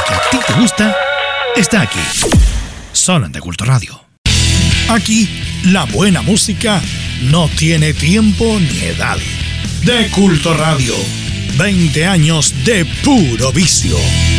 que a ti te gusta está aquí, solo en De Culto Radio. Aquí, la buena música no tiene tiempo ni edad. De Culto Radio, 20 años de puro vicio.